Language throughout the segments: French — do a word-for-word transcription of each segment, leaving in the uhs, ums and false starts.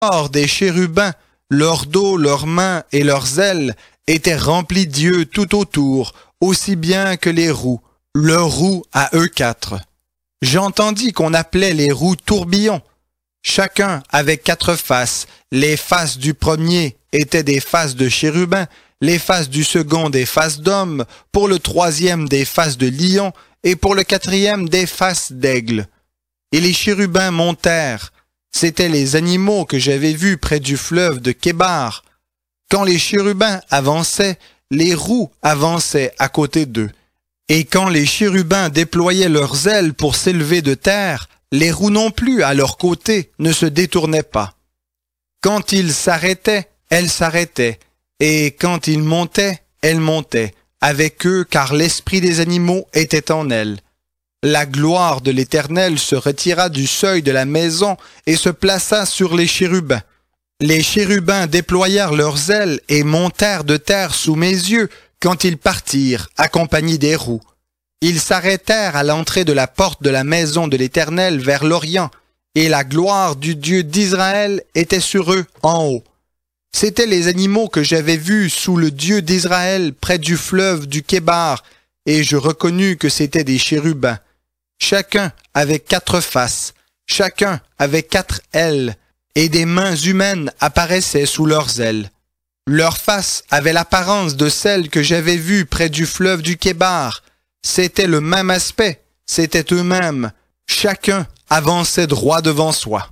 corps des chérubins, leur dos, leurs mains et leurs ailes étaient remplis d'yeux tout autour, aussi bien que les roues, leurs roues à eux quatre. J'entendis qu'on appelait les roues tourbillons. Chacun avait quatre faces. Les faces du premier étaient des faces de chérubins, les faces du second des faces d'hommes, pour le troisième des faces de lion, et pour le quatrième des faces d'aigle. Et les chérubins montèrent. C'étaient les animaux que j'avais vus près du fleuve de Kébar. Quand les chérubins avançaient, les roues avançaient à côté d'eux. Et quand les chérubins déployaient leurs ailes pour s'élever de terre, les roues non plus à leur côté ne se détournaient pas. Quand ils s'arrêtaient, elles s'arrêtaient, et quand ils montaient, elles montaient, avec eux car l'esprit des animaux était en elles. La gloire de l'Éternel se retira du seuil de la maison et se plaça sur les chérubins. Les chérubins déployèrent leurs ailes et montèrent de terre sous mes yeux quand ils partirent, accompagnés des roues. Ils s'arrêtèrent à l'entrée de la porte de la maison de l'Éternel vers l'Orient, et la gloire du Dieu d'Israël était sur eux en haut. C'étaient les animaux que j'avais vus sous le Dieu d'Israël près du fleuve du Kébar, et je reconnus que c'étaient des chérubins. Chacun avait quatre faces, chacun avait quatre ailes, et des mains humaines apparaissaient sous leurs ailes. Leurs faces avaient l'apparence de celles que j'avais vues près du fleuve du Kébar. C'était le même aspect, c'était eux-mêmes. Chacun avançait droit devant soi.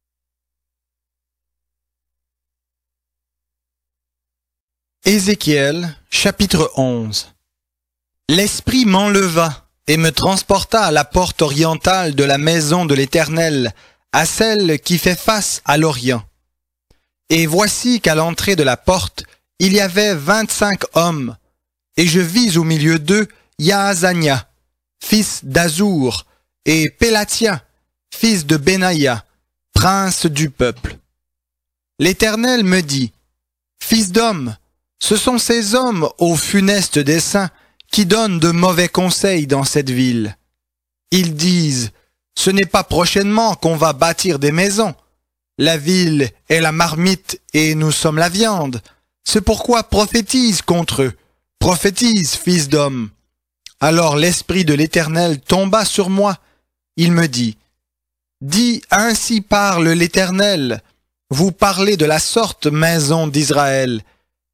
Ézéchiel, chapitre onze. L'Esprit m'enleva et me transporta à la porte orientale de la maison de l'Éternel, à celle qui fait face à l'Orient. Et voici qu'à l'entrée de la porte, il y avait vingt-cinq hommes, et je vis au milieu d'eux Yaazania, fils d'Azour, et Pélatia, fils de Benaïa, prince du peuple. L'Éternel me dit, « Fils d'homme, ce sont ces hommes au funeste dessein qui donnent de mauvais conseils dans cette ville. Ils disent, « Ce n'est pas prochainement qu'on va bâtir des maisons. La ville est la marmite et nous sommes la viande. C'est pourquoi prophétise contre eux. Prophétise, fils d'homme. » Alors l'Esprit de l'Éternel tomba sur moi. Il me dit, « Dis, ainsi parle l'Éternel. Vous parlez de la sorte, maison d'Israël.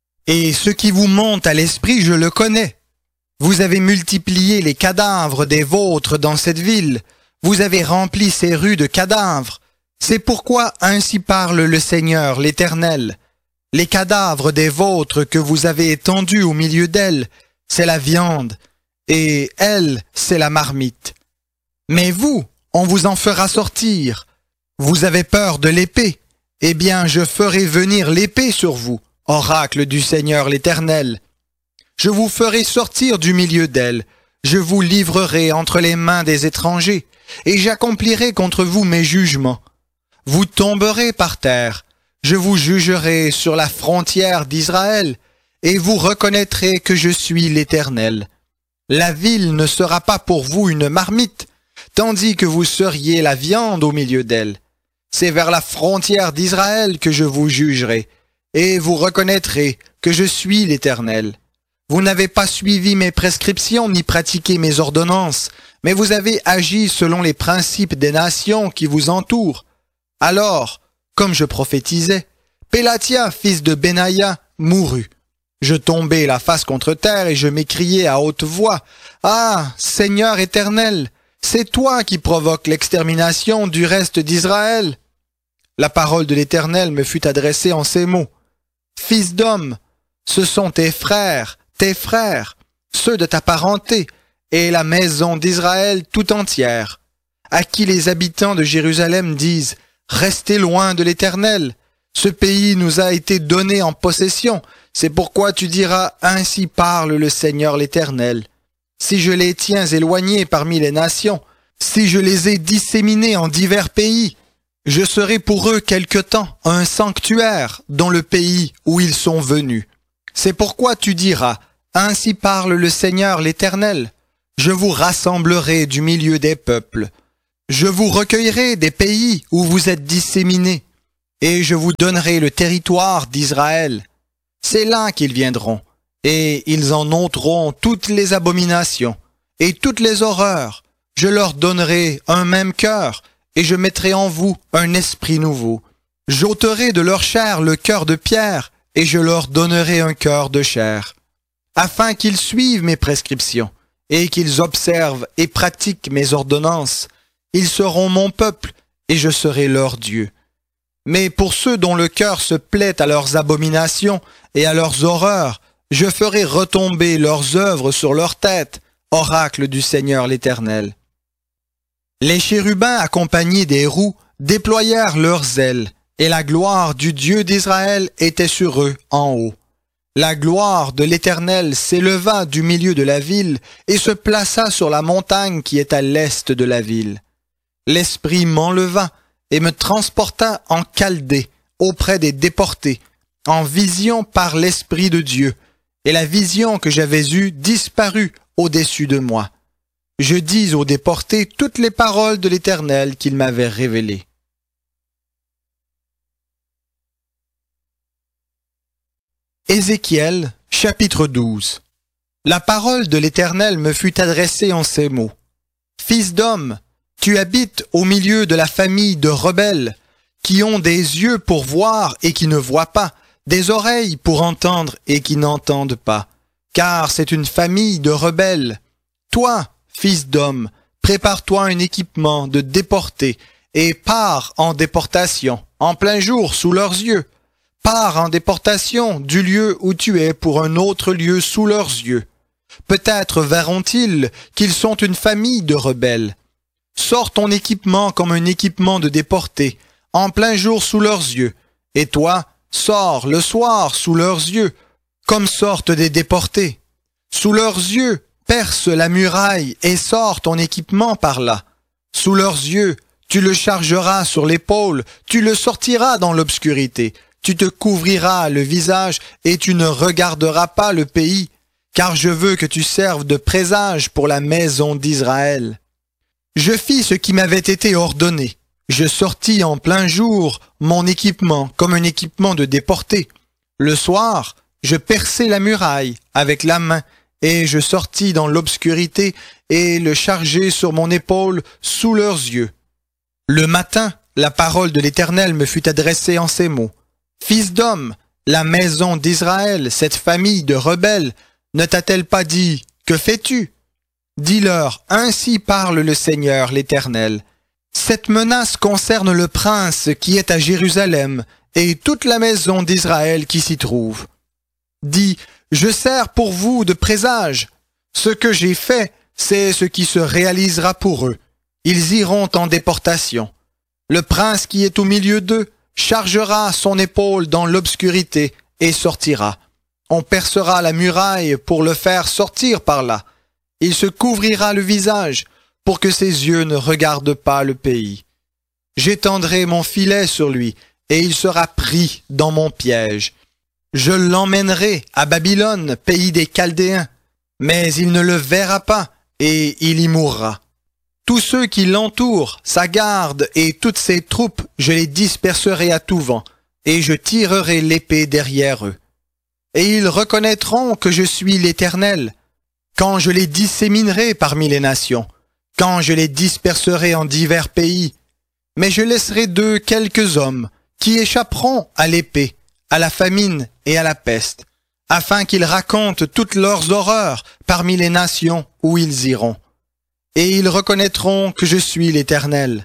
Et ce qui vous monte à l'esprit, je le connais. Vous avez multiplié les cadavres des vôtres dans cette ville. Vous avez rempli ces rues de cadavres. C'est pourquoi ainsi parle le Seigneur, l'Éternel. Les cadavres des vôtres que vous avez étendus au milieu d'elles, c'est la viande, et elle, c'est la marmite. Mais vous, on vous en fera sortir. Vous avez peur de l'épée. Eh bien, je ferai venir l'épée sur vous, oracle du Seigneur l'Éternel. Je vous ferai sortir du milieu d'elle. Je vous livrerai entre les mains des étrangers, et j'accomplirai contre vous mes jugements. Vous tomberez par terre. Je vous jugerai sur la frontière d'Israël, et vous reconnaîtrez que je suis l'Éternel. La ville ne sera pas pour vous une marmite, tandis que vous seriez la viande au milieu d'elle. C'est vers la frontière d'Israël que je vous jugerai, et vous reconnaîtrez que je suis l'Éternel. Vous n'avez pas suivi mes prescriptions ni pratiqué mes ordonnances, mais vous avez agi selon les principes des nations qui vous entourent. Alors, comme je prophétisais, Pélatia, fils de Benaïa, mourut. Je tombai la face contre terre et je m'écriai à haute voix, « Ah, Seigneur éternel, c'est toi qui provoques l'extermination du reste d'Israël. » La parole de l'Éternel me fut adressée en ces mots, « Fils d'homme, ce sont tes frères, tes frères, ceux de ta parenté, et la maison d'Israël tout entière, à qui les habitants de Jérusalem disent, « Restez loin de l'Éternel. Ce pays nous a été donné en possession. C'est pourquoi tu diras, ainsi parle le Seigneur l'Éternel. Si je les tiens éloignés parmi les nations, si je les ai disséminés en divers pays, je serai pour eux quelque temps un sanctuaire dans le pays où ils sont venus. C'est pourquoi tu diras, ainsi parle le Seigneur l'Éternel. Je vous rassemblerai du milieu des peuples. Je vous recueillerai des pays où vous êtes disséminés. et je vous donnerai le territoire d'Israël. C'est là qu'ils viendront, et ils en ôteront toutes les abominations et toutes les horreurs. Je leur donnerai un même cœur, et je mettrai en vous un esprit nouveau. J'ôterai de leur chair le cœur de pierre, et je leur donnerai un cœur de chair, afin qu'ils suivent mes prescriptions, et qu'ils observent et pratiquent mes ordonnances. Ils seront mon peuple, et je serai leur Dieu. Mais pour ceux dont le cœur se plaît à leurs abominations et à leurs horreurs, je ferai retomber leurs œuvres sur leur tête, oracle du Seigneur l'Éternel. Les chérubins accompagnés des roues déployèrent leurs ailes, et la gloire du Dieu d'Israël était sur eux en haut. La gloire de l'Éternel s'éleva du milieu de la ville et se plaça sur la montagne qui est à l'est de la ville. L'Esprit m'enleva et me transporta en Chaldée, auprès des déportés, en vision par l'Esprit de Dieu, et la vision que j'avais eue disparut au-dessus de moi. Je dis aux déportés toutes les paroles de l'Éternel qu'il m'avait révélées. Ézéchiel, chapitre douze. La parole de l'Éternel me fut adressée en ces mots. Fils d'homme, tu habites au milieu de la famille de rebelles, qui ont des yeux pour voir et qui ne voient pas, des oreilles pour entendre et qui n'entendent pas, car c'est une famille de rebelles. Toi, fils d'homme, prépare-toi un équipement de déportés et pars en déportation, en plein jour sous leurs yeux. Pars en déportation du lieu où tu es pour un autre lieu sous leurs yeux. Peut-être verront-ils qu'ils sont une famille de rebelles. Sors ton équipement comme un équipement de déportés, en plein jour sous leurs yeux. Et toi, sors le soir sous leurs yeux, comme sortent des déportés. Sous leurs yeux, perce la muraille et sors ton équipement par là. Sous leurs yeux, tu le chargeras sur l'épaule, tu le sortiras dans l'obscurité. Tu te couvriras le visage et tu ne regarderas pas le pays, car je veux que tu serves de présage pour la maison d'Israël. Je fis ce qui m'avait été ordonné. Je sortis en plein jour mon équipement comme un équipement de déporté. Le soir, je perçai la muraille avec la main et je sortis dans l'obscurité et le chargeai sur mon épaule sous leurs yeux. Le matin, la parole de l'Éternel me fut adressée en ces mots. Fils d'homme, la maison d'Israël, cette famille de rebelles, ne t'a-t-elle pas dit, que fais-tu? Dis-leur, ainsi parle le Seigneur l'Éternel. Cette menace concerne le prince qui est à Jérusalem et toute la maison d'Israël qui s'y trouve. Dis, je sers pour vous de présage. Ce que j'ai fait, c'est ce qui se réalisera pour eux. Ils iront en déportation. Le prince qui est au milieu d'eux chargera son épaule dans l'obscurité et sortira. On percera la muraille pour le faire sortir par là. Il se couvrira le visage pour que ses yeux ne regardent pas le pays. J'étendrai mon filet sur lui et il sera pris dans mon piège. Je l'emmènerai à Babylone, pays des Chaldéens, mais il ne le verra pas et il y mourra. Tous ceux qui l'entourent, sa garde et toutes ses troupes, je les disperserai à tout vent, et je tirerai l'épée derrière eux. Et ils reconnaîtront que je suis l'Éternel, quand je les disséminerai parmi les nations, quand je les disperserai en divers pays. Mais je laisserai d'eux quelques hommes, qui échapperont à l'épée, à la famine et à la peste, afin qu'ils racontent toutes leurs horreurs parmi les nations où ils iront. Et ils reconnaîtront que je suis l'Éternel.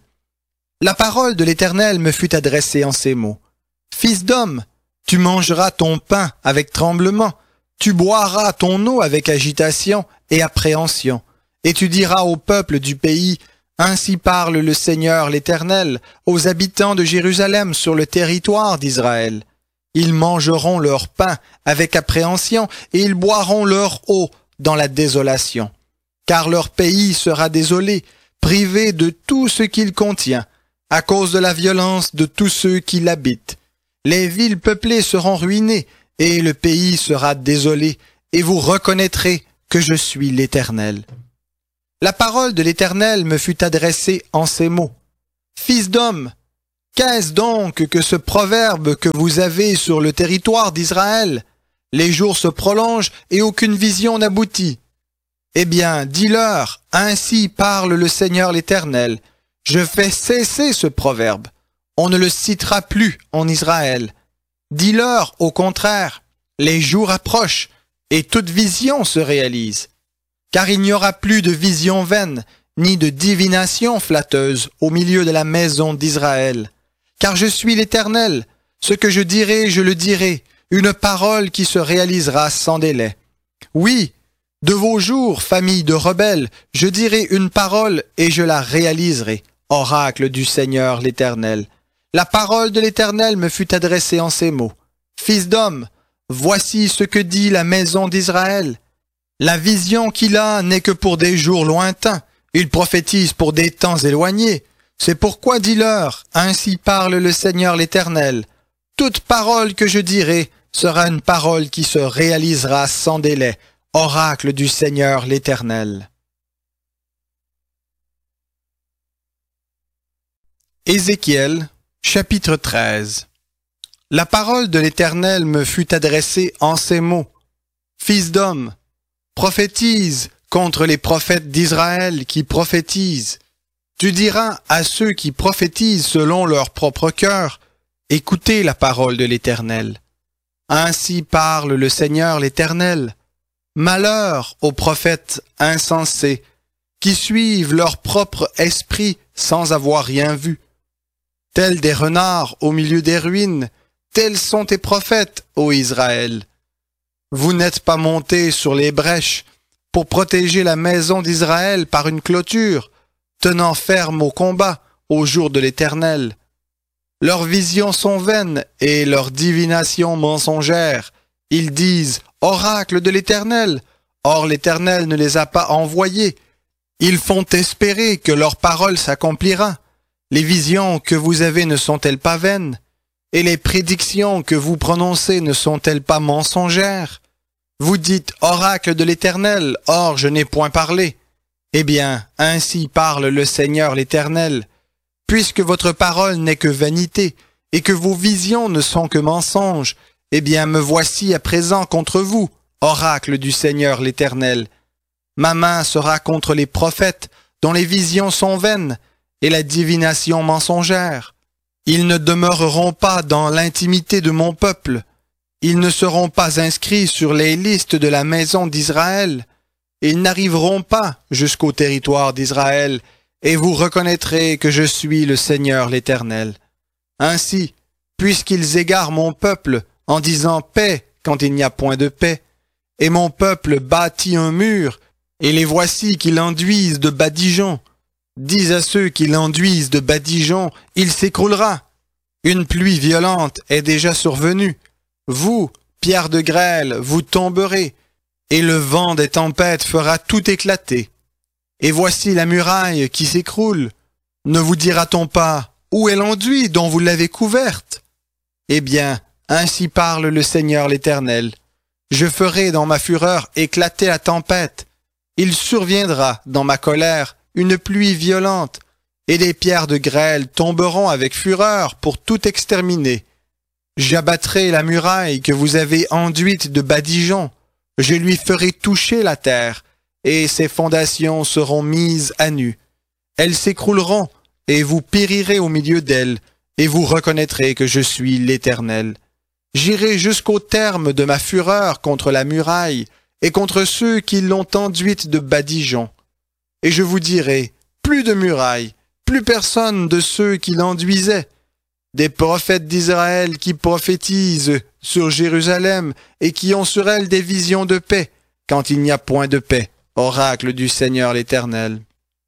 La parole de l'Éternel me fut adressée en ces mots. Fils d'homme, tu mangeras ton pain avec tremblement, tu boiras ton eau avec agitation et appréhension, et tu diras au peuple du pays, ainsi parle le Seigneur l'Éternel, aux habitants de Jérusalem sur le territoire d'Israël. Ils mangeront leur pain avec appréhension, et ils boiront leur eau dans la désolation. Car leur pays sera désolé, privé de tout ce qu'il contient, à cause de la violence de tous ceux qui l'habitent. Les villes peuplées seront ruinées, et le pays sera désolé, et vous reconnaîtrez que je suis l'Éternel. La parole de l'Éternel me fut adressée en ces mots. Fils d'homme, Qu'est-ce donc que ce proverbe que vous avez sur le territoire d'Israël? Les jours se prolongent et aucune vision n'aboutit. Eh bien, dis-leur, ainsi parle le Seigneur l'Éternel. Je fais cesser ce proverbe. On ne le citera plus en Israël. Dis-leur, au contraire, les jours approchent et toute vision se réalise. Car il n'y aura plus de vision vaine, ni de divination flatteuse au milieu de la maison d'Israël. Car je suis l'Éternel, ce que je dirai, je le dirai, une parole qui se réalisera sans délai. Oui, de vos jours, famille de rebelles, je dirai une parole et je la réaliserai, oracle du Seigneur l'Éternel. La parole de l'Éternel me fut adressée en ces mots. Fils d'homme, voici ce que dit la maison d'Israël. La vision qu'il a n'est que pour des jours lointains. Il prophétise pour des temps éloignés. C'est pourquoi dis-leur, ainsi parle le Seigneur l'Éternel. Toute parole que je dirai sera une parole qui se réalisera sans délai, oracle du Seigneur l'Éternel. Ézéchiel, chapitre treize. La parole de l'Éternel me fut adressée en ces mots. Fils d'homme, prophétise contre les prophètes d'Israël qui prophétisent. Tu diras à ceux qui prophétisent selon leur propre cœur, écoutez la parole de l'Éternel. Ainsi parle le Seigneur l'Éternel. Malheur aux prophètes insensés, qui suivent leur propre esprit sans avoir rien vu. Tels des renards au milieu des ruines, tels sont tes prophètes, ô Israël. Vous n'êtes pas montés sur les brèches pour protéger la maison d'Israël par une clôture, tenant ferme au combat au jour de l'Éternel. Leurs visions sont vaines et leurs divinations mensongères. Ils disent « Oracle de l'Éternel », or l'Éternel ne les a pas envoyés. Ils font espérer que leur parole s'accomplira. Les visions que vous avez ne sont-elles pas vaines? Et les prédictions que vous prononcez ne sont-elles pas mensongères? Vous dites « Oracle de l'Éternel », or je n'ai point parlé. Eh bien, ainsi parle le Seigneur l'Éternel. Puisque votre parole n'est que vanité, et que vos visions ne sont que mensonges, eh bien me voici à présent contre vous, oracle du Seigneur l'Éternel. Ma main sera contre les prophètes, dont les visions sont vaines, et la divination mensongère. Ils ne demeureront pas dans l'intimité de mon peuple. Ils ne seront pas inscrits sur les listes de la maison d'Israël. Ils n'arriveront pas jusqu'au territoire d'Israël, et vous reconnaîtrez que je suis le Seigneur l'Éternel. Ainsi, puisqu'ils égarent mon peuple en disant paix quand il n'y a point de paix, et mon peuple bâtit un mur, et les voici qui l'enduisent de badigeons, dis à ceux qui l'enduisent de badigeons, il s'écroulera. Une pluie violente est déjà survenue. Vous, pierres de grêle, vous tomberez, et le vent des tempêtes fera tout éclater. Et voici la muraille qui s'écroule. Ne vous dira-t-on pas, où est l'enduit dont vous l'avez couverte? Eh bien, ainsi parle le Seigneur l'Éternel. Je ferai dans ma fureur éclater la tempête. Il surviendra dans ma colère une pluie violente, et les pierres de grêle tomberont avec fureur pour tout exterminer. J'abattrai la muraille que vous avez enduite de badigeons. Je lui ferai toucher la terre, et ses fondations seront mises à nu. Elles s'écrouleront, et vous périrez au milieu d'elles, et vous reconnaîtrez que je suis l'Éternel. J'irai jusqu'au terme de ma fureur contre la muraille, et contre ceux qui l'ont enduite de badigeons. Et je vous dirai, plus de muraille, plus personne de ceux qui l'enduisaient. Des prophètes d'Israël qui prophétisent sur Jérusalem et qui ont sur elle des visions de paix, quand il n'y a point de paix, oracle du Seigneur l'Éternel.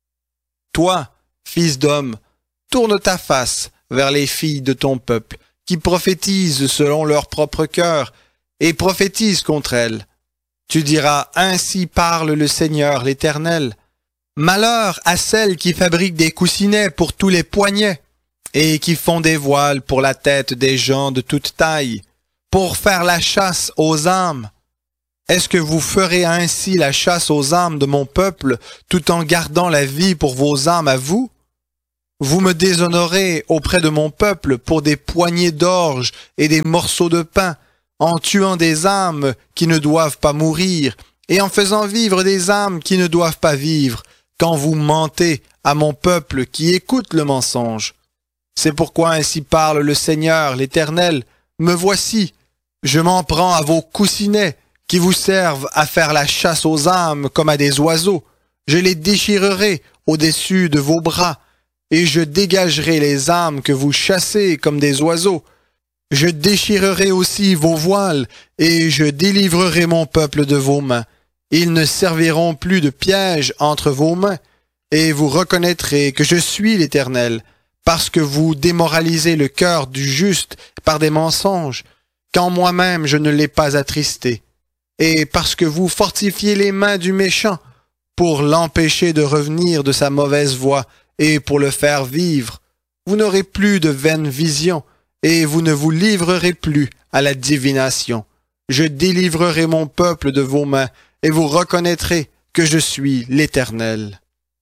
Toi, fils d'homme, tourne ta face vers les filles de ton peuple, qui prophétisent selon leur propre cœur, et prophétise contre elles. Tu diras, ainsi parle le Seigneur l'Éternel. Malheur à celles qui fabriquent des coussinets pour tous les poignets, et qui font des voiles pour la tête des gens de toute taille, pour faire la chasse aux âmes. Est-ce que vous ferez ainsi la chasse aux âmes de mon peuple, tout en gardant la vie pour vos âmes à vous? Vous me déshonorez auprès de mon peuple pour des poignées d'orge et des morceaux de pain, en tuant des âmes qui ne doivent pas mourir, et en faisant vivre des âmes qui ne doivent pas vivre, quand vous mentez à mon peuple qui écoute le mensonge. C'est pourquoi ainsi parle le Seigneur, l'Éternel. Me voici, je m'en prends à vos coussinets, qui vous servent à faire la chasse aux âmes comme à des oiseaux. Je les déchirerai au-dessus de vos bras, et je dégagerai les âmes que vous chassez comme des oiseaux. Je déchirerai aussi vos voiles, et je délivrerai mon peuple de vos mains. Ils ne serviront plus de piège entre vos mains, et vous reconnaîtrez que je suis l'Éternel, parce que vous démoralisez le cœur du juste par des mensonges, quand moi-même je ne l'ai pas attristé, et parce que vous fortifiez les mains du méchant, pour l'empêcher de revenir de sa mauvaise voie, et pour le faire vivre. Vous n'aurez plus de vaines visions, et vous ne vous livrerez plus à la divination. Je délivrerai mon peuple de vos mains, et vous reconnaîtrez que je suis l'Éternel.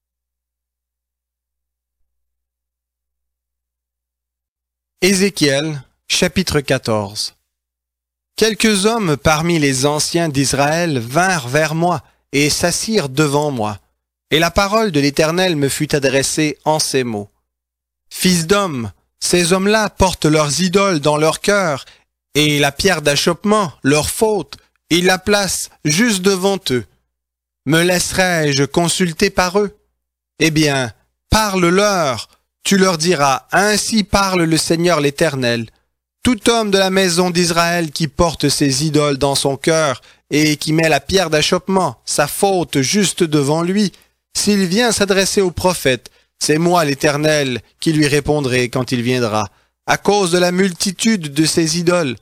Ézéchiel, chapitre quatorze. Quelques hommes parmi les anciens d'Israël vinrent vers moi et s'assirent devant moi. Et la parole de l'Éternel me fut adressée en ces mots. Fils d'homme, ces hommes-là portent leurs idoles dans leur cœur, et la pierre d'achoppement, leur faute, ils la placent juste devant eux. Me laisserai-je consulter par eux? Eh bien, parle-leur, tu leur diras, ainsi parle le Seigneur l'Éternel. Tout homme de la maison d'Israël qui porte ses idoles dans son cœur, et qui met la pierre d'achoppement, sa faute juste devant lui, s'il vient s'adresser au prophète, c'est moi l'Éternel qui lui répondrai quand il viendra, à cause de la multitude de ses idoles.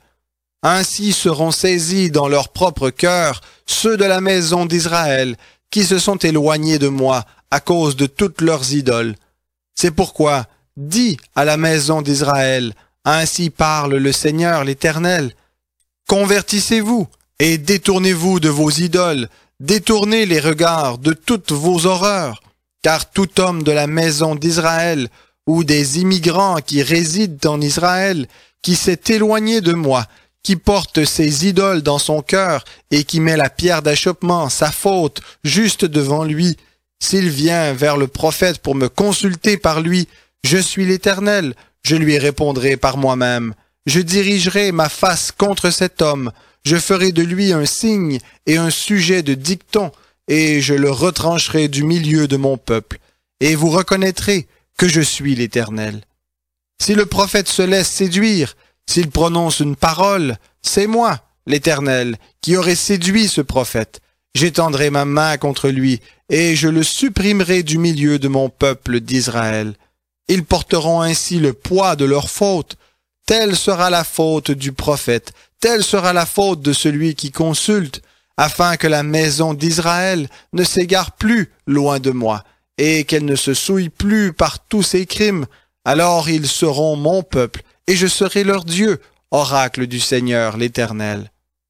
Ainsi seront saisis dans leur propre cœur ceux de la maison d'Israël qui se sont éloignés de moi à cause de toutes leurs idoles. C'est pourquoi, dis à la maison d'Israël, ainsi parle le Seigneur l'Éternel. Convertissez-vous et détournez-vous de vos idoles, détournez les regards de toutes vos horreurs, car tout homme de la maison d'Israël ou des immigrants qui résident en Israël, qui s'est éloigné de moi, qui porte ses idoles dans son cœur et qui met la pierre d'achoppement, sa faute, juste devant lui, s'il vient vers le prophète pour me consulter par lui, je suis l'Éternel, je lui répondrai par moi-même. Je dirigerai ma face contre cet homme, je ferai de lui un signe et un sujet de dicton, et je le retrancherai du milieu de mon peuple, et vous reconnaîtrez que je suis l'Éternel. Si le prophète se laisse séduire, s'il prononce une parole, c'est moi, l'Éternel, qui aurai séduit ce prophète. J'étendrai ma main contre lui, et je le supprimerai du milieu de mon peuple d'Israël. Ils porteront ainsi le poids de leur faute. Telle sera la faute du prophète, telle sera la faute de celui qui consulte, afin que la maison d'Israël ne s'égare plus loin de moi, et qu'elle ne se souille plus par tous ses crimes. Alors ils seront mon peuple, et je serai leur Dieu, oracle du Seigneur l'Éternel.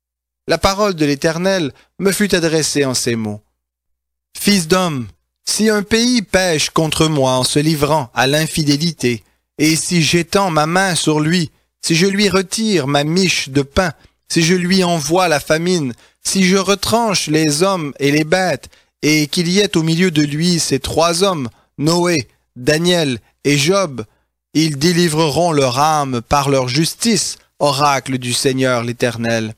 La parole de l'Éternel me fut adressée en ces mots. Fils d'homme, si un pays pêche contre moi en se livrant à l'infidélité, et si j'étends ma main sur lui, si je lui retire ma miche de pain, si je lui envoie la famine, si je retranche les hommes et les bêtes, et qu'il y ait au milieu de lui ces trois hommes, Noé, Daniel et Job, ils délivreront leur âme par leur justice, oracle du Seigneur l'Éternel.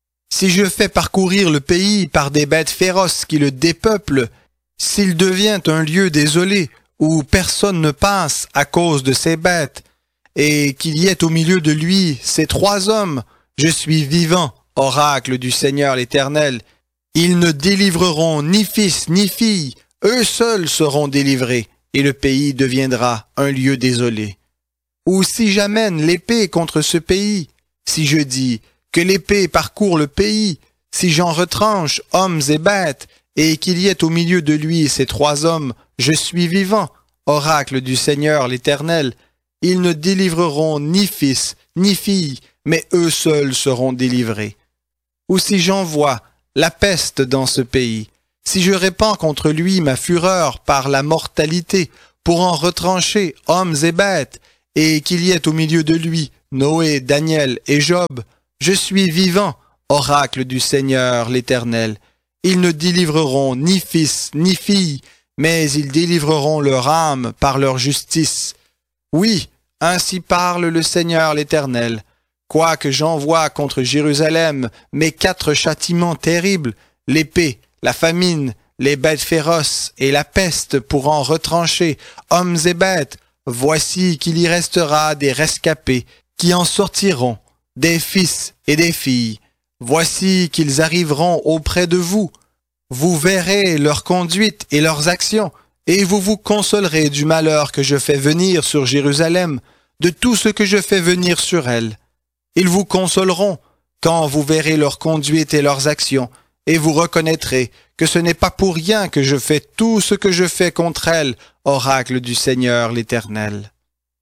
Si je fais parcourir le pays par des bêtes féroces qui le dépeuplent, s'il devient un lieu désolé, où personne ne passe à cause de ces bêtes, et qu'il y ait au milieu de lui ces trois hommes, je suis vivant, oracle du Seigneur l'Éternel. Ils ne délivreront ni fils ni fille, eux seuls seront délivrés, et le pays deviendra un lieu désolé. Ou si j'amène l'épée contre ce pays, si je dis que l'épée parcourt le pays, si j'en retranche hommes et bêtes, et qu'il y ait au milieu de lui ces trois hommes, je suis vivant, oracle du Seigneur l'Éternel. Ils ne délivreront ni fils, ni fille, mais eux seuls seront délivrés. Ou si j'envoie la peste dans ce pays, si je répands contre lui ma fureur par la mortalité, pour en retrancher hommes et bêtes, et qu'il y ait au milieu de lui Noé, Daniel et Job, je suis vivant, oracle du Seigneur l'Éternel. Ils ne délivreront ni fils ni fille, mais ils délivreront leur âme par leur justice. Oui, ainsi parle le Seigneur l'Éternel. Quoique j'envoie contre Jérusalem mes quatre châtiments terribles, l'épée, la famine, les bêtes féroces et la peste pour en retrancher hommes et bêtes, voici qu'il y restera des rescapés qui en sortiront, des fils et des filles. Voici qu'ils arriveront auprès de vous. Vous verrez leur conduite et leurs actions, et vous vous consolerez du malheur que je fais venir sur Jérusalem, de tout ce que je fais venir sur elle. Ils vous consoleront quand vous verrez leur conduite et leurs actions, et vous reconnaîtrez que ce n'est pas pour rien que je fais tout ce que je fais contre elle, oracle du Seigneur l'Éternel.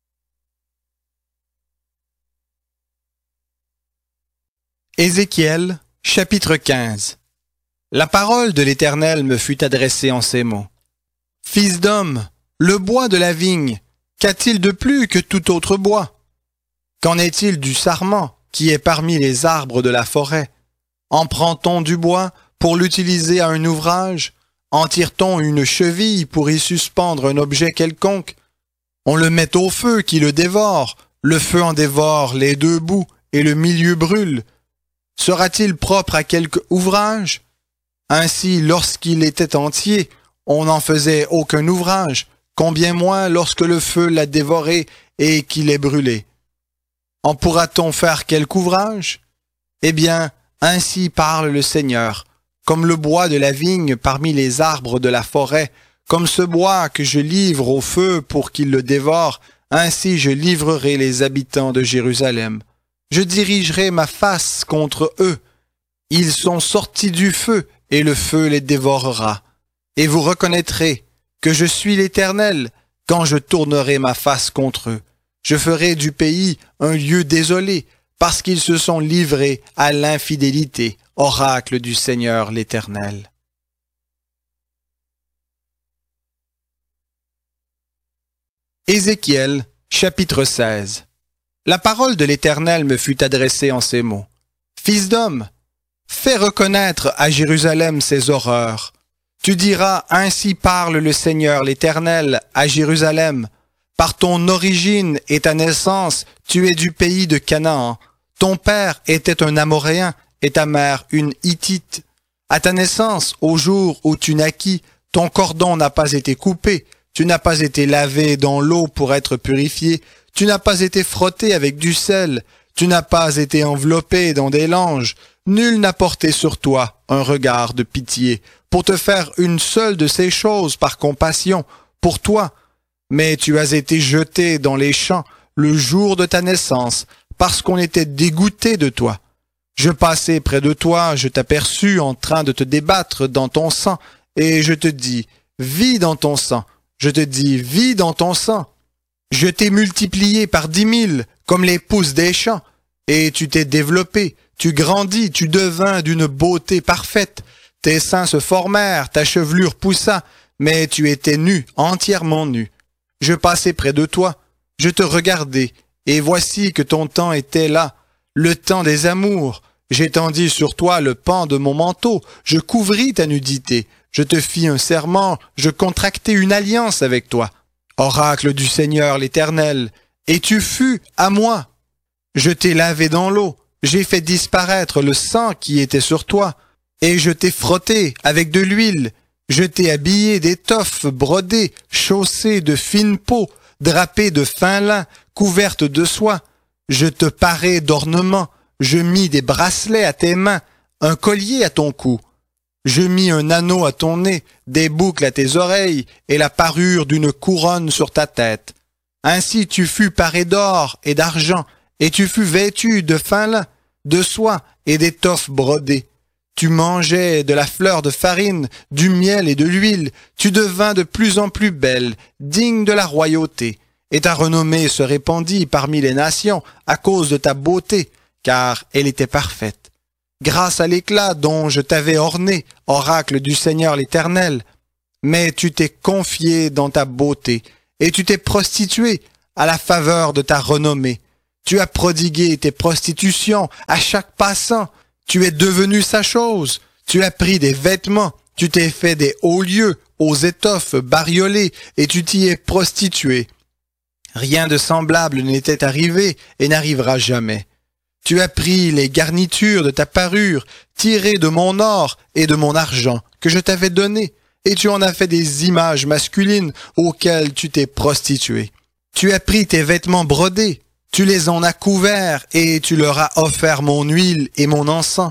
Ézéchiel, chapitre quinze. La parole de l'Éternel me fut adressée en ces mots. Fils d'homme, le bois de la vigne, qu'a-t-il de plus que tout autre bois? Qu'en est-il du sarment qui est parmi les arbres de la forêt? En prend-on du bois pour l'utiliser à un ouvrage? En tire-t-on une cheville pour y suspendre un objet quelconque? On le met au feu qui le dévore, le feu en dévore les deux bouts et le milieu brûle. Sera-t-il propre à quelque ouvrage? Ainsi, lorsqu'il était entier, on n'en faisait aucun ouvrage, combien moins lorsque le feu l'a dévoré et qu'il est brûlé. En pourra-t-on faire quelque ouvrage? Eh bien, ainsi parle le Seigneur, comme le bois de la vigne parmi les arbres de la forêt, comme ce bois que je livre au feu pour qu'il le dévore, ainsi je livrerai les habitants de Jérusalem. Je dirigerai ma face contre eux. Ils sont sortis du feu, et le feu les dévorera. Et vous reconnaîtrez que je suis l'Éternel quand je tournerai ma face contre eux. Je ferai du pays un lieu désolé, parce qu'ils se sont livrés à l'infidélité, oracle du Seigneur l'Éternel. Ézéchiel, chapitre seize. La parole de l'Éternel me fut adressée en ces mots. Fils d'homme, fais reconnaître à Jérusalem ses horreurs. Tu diras, ainsi parle le Seigneur l'Éternel à Jérusalem. Par ton origine et ta naissance, tu es du pays de Canaan. Ton père était un Amoréen et ta mère une Hittite. À ta naissance, au jour où tu naquis, ton cordon n'a pas été coupé, tu n'as pas été lavé dans l'eau pour être purifié, tu n'as pas été frotté avec du sel, tu n'as pas été enveloppé dans des langes, nul n'a porté sur toi un regard de pitié, pour te faire une seule de ces choses par compassion, pour toi. Mais tu as été jeté dans les champs le jour de ta naissance, parce qu'on était dégoûté de toi. Je passai près de toi, je t'aperçus en train de te débattre dans ton sang, et je te dis, vis dans ton sang. Je te dis, vis dans ton sang. Je t'ai multiplié par dix mille, comme les pousses des champs, et tu t'es développé, tu grandis, tu devins d'une beauté parfaite. Tes seins se formèrent, ta chevelure poussa, mais tu étais nu, entièrement nu. Je passai près de toi, je te regardai, et voici que ton temps était là, le temps des amours. J'étendis sur toi le pan de mon manteau, je couvris ta nudité, je te fis un serment, je contractai une alliance avec toi. Oracle du Seigneur l'Éternel, et tu fus à moi. Je t'ai lavé dans l'eau, j'ai fait disparaître le sang qui était sur toi, et je t'ai frotté avec de l'huile. Je t'ai habillé d'étoffes brodées, chaussée de fine peau, drapée de fin lin, couverte de soie. Je te parai d'ornements, je mis des bracelets à tes mains, un collier à ton cou. Je mis un anneau à ton nez, des boucles à tes oreilles, et la parure d'une couronne sur ta tête. Ainsi tu fus paré d'or et d'argent, et tu fus vêtu de fin lin, de soie et d'étoffes brodées. Tu mangeais de la fleur de farine, du miel et de l'huile, tu devins de plus en plus belle, digne de la royauté, et ta renommée se répandit parmi les nations à cause de ta beauté, car elle était parfaite. Grâce à l'éclat dont je t'avais orné, oracle du Seigneur l'Éternel, mais tu t'es confié dans ta beauté, et tu t'es prostitué à la faveur de ta renommée. Tu as prodigué tes prostitutions à chaque passant. Tu es devenu sa chose. Tu as pris des vêtements. Tu t'es fait des hauts lieux aux étoffes bariolées et tu t'y es prostitué. Rien de semblable n'était arrivé et n'arrivera jamais. Tu as pris les garnitures de ta parure, tirées de mon or et de mon argent que je t'avais donné, et tu en as fait des images masculines auxquelles tu t'es prostitué. Tu as pris tes vêtements brodés, tu les en as couverts et tu leur as offert mon huile et mon encens.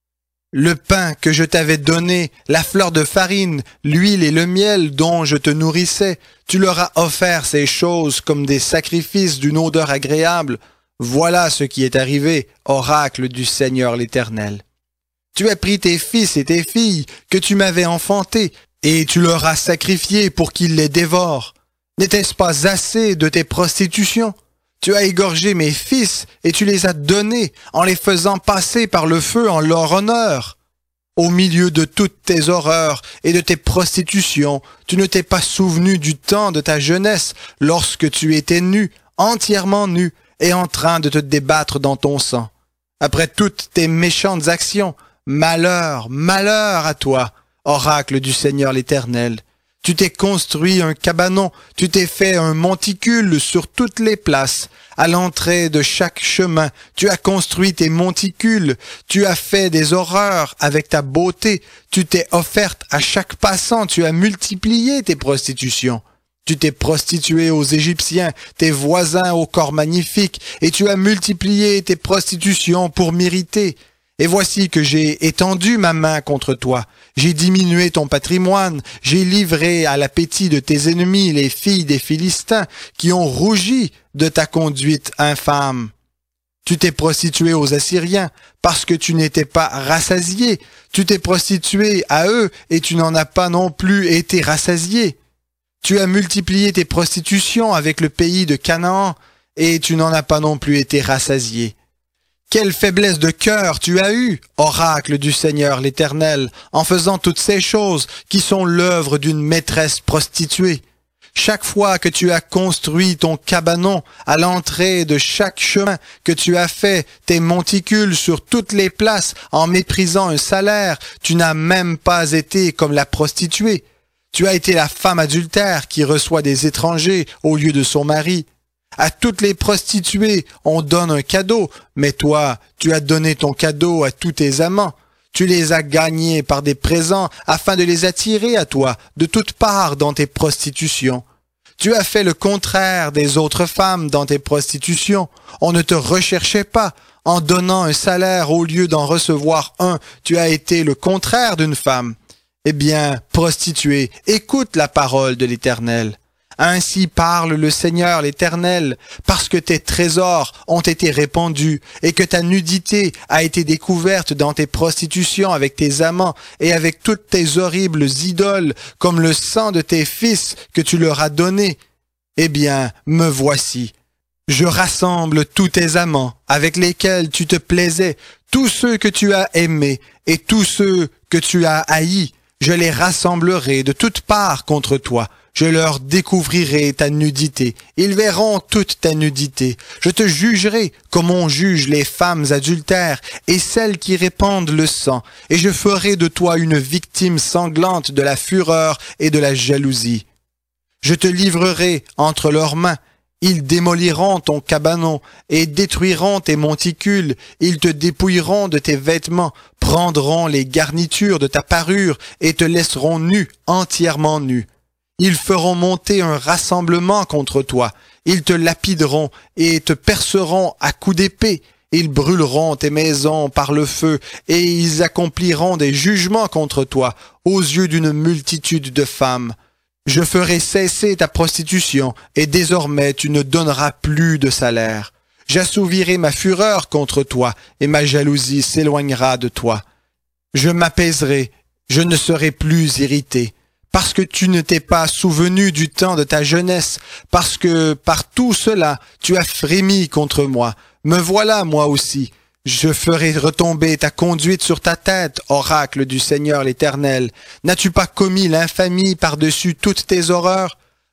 Le pain que je t'avais donné, la fleur de farine, l'huile et le miel dont je te nourrissais, tu leur as offert ces choses comme des sacrifices d'une odeur agréable. Voilà ce qui est arrivé, oracle du Seigneur l'Éternel. Tu as pris tes fils et tes filles que tu m'avais enfantés, et tu leur as sacrifiés pour qu'ils les dévorent. N'était-ce pas assez de tes prostitutions? Tu as égorgé mes fils et tu les as donnés en les faisant passer par le feu en leur honneur. Au milieu de toutes tes horreurs et de tes prostitutions, tu ne t'es pas souvenu du temps de ta jeunesse lorsque tu étais nu, entièrement nu, et en train de te débattre dans ton sang. Après toutes tes méchantes actions, malheur, malheur à toi, oracle du Seigneur l'Éternel. Tu t'es construit un cabanon, tu t'es fait un monticule sur toutes les places. À l'entrée de chaque chemin, tu as construit tes monticules, tu as fait des horreurs avec ta beauté, tu t'es offerte à chaque passant, tu as multiplié tes prostitutions. Tu t'es prostitué aux Égyptiens, tes voisins au corps magnifique, et tu as multiplié tes prostitutions pour m'irriter. Et voici que j'ai étendu ma main contre toi. J'ai diminué ton patrimoine. J'ai livré à l'appétit de tes ennemis les filles des Philistins qui ont rougi de ta conduite infâme. Tu t'es prostitué aux Assyriens parce que tu n'étais pas rassasié. Tu t'es prostitué à eux et tu n'en as pas non plus été rassasié. Tu as multiplié tes prostitutions avec le pays de Canaan et tu n'en as pas non plus été rassasié. Quelle faiblesse de cœur tu as eue, oracle du Seigneur l'Éternel, en faisant toutes ces choses qui sont l'œuvre d'une maîtresse prostituée. Chaque fois que tu as construit ton cabanon à l'entrée de chaque chemin, que tu as fait tes monticules sur toutes les places en méprisant un salaire, tu n'as même pas été comme la prostituée. Tu as été la femme adultère qui reçoit des étrangers au lieu de son mari. À toutes les prostituées, on donne un cadeau, mais toi, tu as donné ton cadeau à tous tes amants. Tu les as gagnés par des présents afin de les attirer à toi de toutes parts dans tes prostitutions. Tu as fait le contraire des autres femmes dans tes prostitutions. On ne te recherchait pas. En donnant un salaire au lieu d'en recevoir un, tu as été le contraire d'une femme. Eh bien, prostituée, écoute la parole de l'Éternel. Ainsi parle le Seigneur l'Éternel, parce que tes trésors ont été répandus et que ta nudité a été découverte dans tes prostitutions avec tes amants et avec toutes tes horribles idoles, comme le sang de tes fils que tu leur as donné. Eh bien, me voici. Je rassemble tous tes amants avec lesquels tu te plaisais, tous ceux que tu as aimés et tous ceux que tu as haïs. Je les rassemblerai de toutes parts contre toi. Je leur découvrirai ta nudité. Ils verront toute ta nudité. Je te jugerai comme on juge les femmes adultères et celles qui répandent le sang. Et je ferai de toi une victime sanglante de la fureur et de la jalousie. Je te livrerai entre leurs mains. Ils démoliront ton cabanon et détruiront tes monticules. Ils te dépouilleront de tes vêtements, prendront les garnitures de ta parure et te laisseront nu, entièrement nu. Ils feront monter un rassemblement contre toi. Ils te lapideront et te perceront à coups d'épée. Ils brûleront tes maisons par le feu et ils accompliront des jugements contre toi aux yeux d'une multitude de femmes. Je ferai cesser ta prostitution et désormais tu ne donneras plus de salaire. J'assouvirai ma fureur contre toi et ma jalousie s'éloignera de toi. Je m'apaiserai, je ne serai plus irrité. Parce que tu ne t'es pas souvenu du temps de ta jeunesse, parce que par tout cela tu as frémi contre moi. Me voilà moi aussi. Je ferai retomber ta conduite sur ta tête, oracle du Seigneur l'Éternel. N'as-tu pas commis l'infamie par-dessus toutes tes horreurs?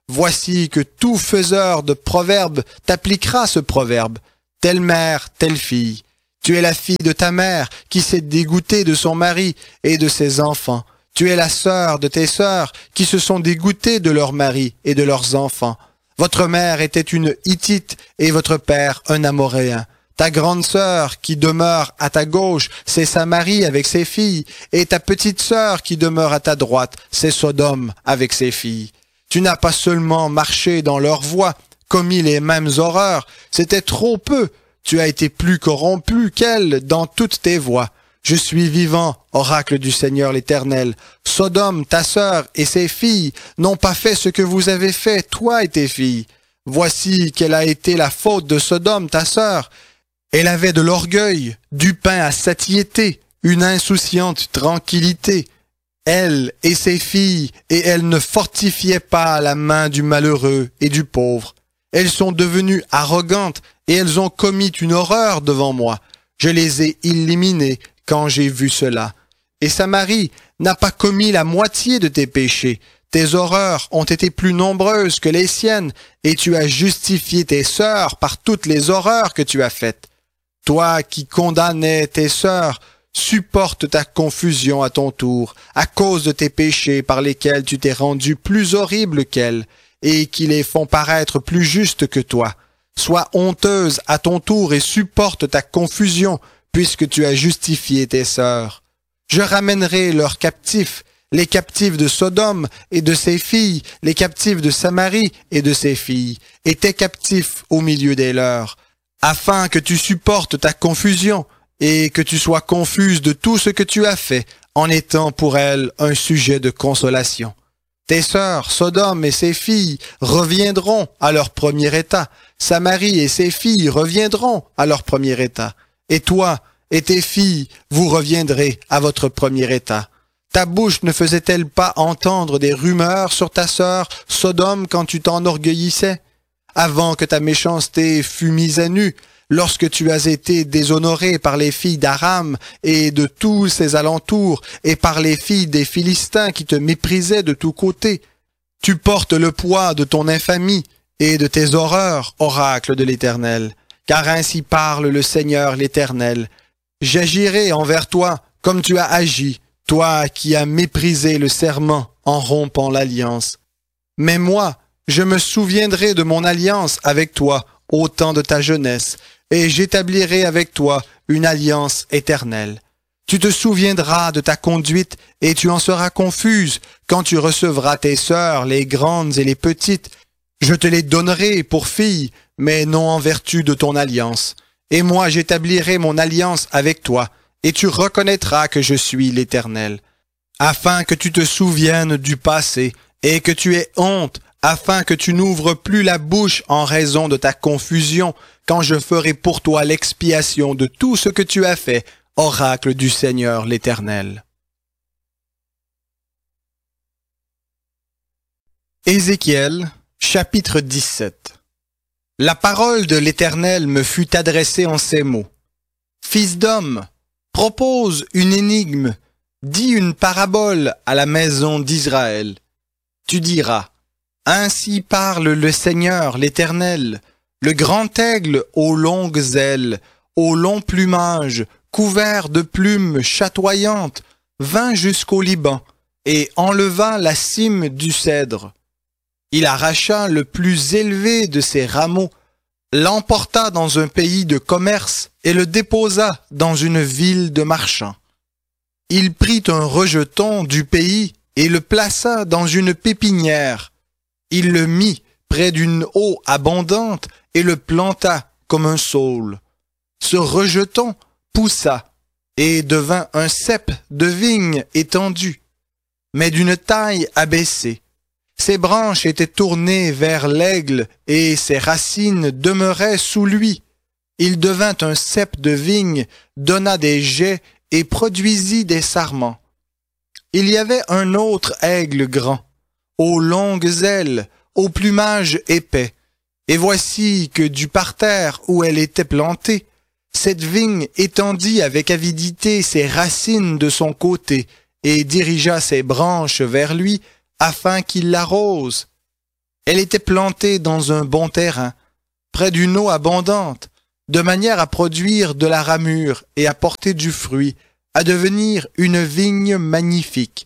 Voici que tout faiseur de proverbes t'appliquera ce proverbe. Telle mère, telle fille. Tu es la fille de ta mère qui s'est dégoûtée de son mari et de ses enfants. Tu es la sœur de tes sœurs qui se sont dégoûtées de leur mari et de leurs enfants. Votre mère était une Hittite et votre père un Amoréen. Ta grande sœur qui demeure à ta gauche, c'est Samarie avec ses filles, et ta petite sœur qui demeure à ta droite, c'est Sodome avec ses filles. Tu n'as pas seulement marché dans leurs voies, commis les mêmes horreurs, c'était trop peu. Tu as été plus corrompu qu'elles dans toutes tes voies. Je suis vivant, oracle du Seigneur l'Éternel. Sodome, ta sœur et ses filles n'ont pas fait ce que vous avez fait, toi et tes filles. Voici quelle a été la faute de Sodome, ta sœur. Elle avait de l'orgueil, du pain à satiété, une insouciante tranquillité. Elle et ses filles, et elle ne fortifiait pas la main du malheureux et du pauvre. Elles sont devenues arrogantes, et elles ont commis une horreur devant moi. Je les ai éliminées quand j'ai vu cela. Et Samarie n'a pas commis la moitié de tes péchés. Tes horreurs ont été plus nombreuses que les siennes, et tu as justifié tes sœurs par toutes les horreurs que tu as faites. Toi qui condamnais tes sœurs, supporte ta confusion à ton tour, à cause de tes péchés par lesquels tu t'es rendu plus horrible qu'elles, et qui les font paraître plus justes que toi. Sois honteuse à ton tour et supporte ta confusion, puisque tu as justifié tes sœurs. Je ramènerai leurs captifs, les captifs de Sodome et de ses filles, les captifs de Samarie et de ses filles, et tes captifs au milieu des leurs, afin que tu supportes ta confusion, et que tu sois confuse de tout ce que tu as fait, en étant pour elles un sujet de consolation. Tes sœurs, Sodome et ses filles, reviendront à leur premier état. Samarie et ses filles reviendront à leur premier état. Et toi et tes filles, vous reviendrez à votre premier état. Ta bouche ne faisait-elle pas entendre des rumeurs sur ta sœur, Sodome, quand tu t'enorgueillissais? Avant que ta méchanceté fût mise à nu, lorsque tu as été déshonoré par les filles d'Aram et de tous ses alentours, et par les filles des Philistins qui te méprisaient de tous côtés, tu portes le poids de ton infamie et de tes horreurs, oracle de l'Éternel. Car ainsi parle le Seigneur l'Éternel. J'agirai envers toi comme tu as agi, toi qui as méprisé le serment en rompant l'alliance. Mais moi, je me souviendrai de mon alliance avec toi au temps de ta jeunesse, et j'établirai avec toi une alliance éternelle. Tu te souviendras de ta conduite, et tu en seras confuse quand tu recevras tes sœurs, les grandes et les petites. Je te les donnerai pour filles, mais non en vertu de ton alliance. Et moi j'établirai mon alliance avec toi, et tu reconnaîtras que je suis l'Éternel. Afin que tu te souviennes du passé, et que tu aies honte, afin que tu n'ouvres plus la bouche en raison de ta confusion, quand je ferai pour toi l'expiation de tout ce que tu as fait, oracle du Seigneur l'Éternel. Ézéchiel, chapitre dix-sept. La parole de l'Éternel me fut adressée en ces mots. Fils d'homme, propose une énigme, dis une parabole à la maison d'Israël. Tu diras, ainsi parle le Seigneur l'Éternel, le grand aigle aux longues ailes, au long plumage, couvert de plumes chatoyantes, vint jusqu'au Liban et enleva la cime du cèdre. Il arracha le plus élevé de ses rameaux, l'emporta dans un pays de commerce et le déposa dans une ville de marchands. Il prit un rejeton du pays et le plaça dans une pépinière. Il le mit près d'une eau abondante et le planta comme un saule. Ce rejeton poussa et devint un cep de vigne étendu, mais d'une taille abaissée. Ses branches étaient tournées vers l'aigle et ses racines demeuraient sous lui. Il devint un cep de vigne, donna des jets et produisit des sarments. Il y avait un autre aigle grand, aux longues ailes, au plumage épais. Et voici que du parterre où elle était plantée, cette vigne étendit avec avidité ses racines de son côté et dirigea ses branches vers lui afin qu'il l'arrose. Elle était plantée dans un bon terrain, près d'une eau abondante, de manière à produire de la ramure et à porter du fruit, à devenir une vigne magnifique.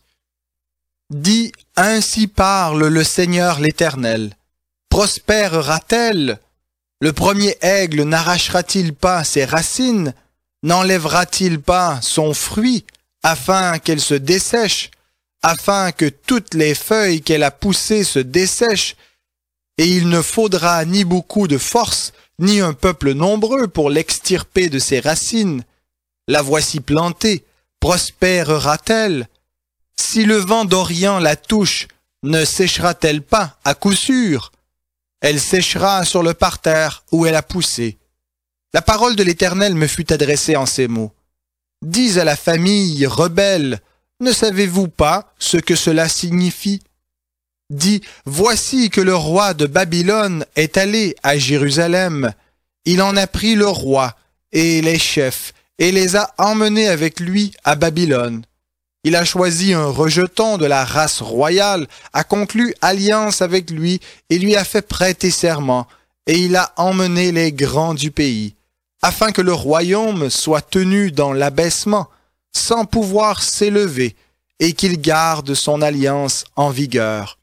Dis, ainsi parle le Seigneur l'Éternel. Prospérera-t-elle? Le premier aigle n'arrachera-t-il pas ses racines? N'enlèvera-t-il pas son fruit, afin qu'elle se dessèche, afin que toutes les feuilles qu'elle a poussées se dessèchent? Et il ne faudra ni beaucoup de force, ni un peuple nombreux pour l'extirper de ses racines. La voici plantée, prospérera-t-elle? Si le vent d'Orient la touche, ne séchera-t-elle pas à coup sûr? Elle séchera sur le parterre où elle a poussé. La parole de l'Éternel me fut adressée en ces mots. Dis à la famille rebelle, ne savez-vous pas ce que cela signifie? Dis, voici que le roi de Babylone est allé à Jérusalem. Il en a pris le roi et les chefs et les a emmenés avec lui à Babylone. Il a choisi un rejeton de la race royale, a conclu alliance avec lui et lui a fait prêter serment, et il a emmené les grands du pays, afin que le royaume soit tenu dans l'abaissement, sans pouvoir s'élever, et qu'il garde son alliance en vigueur.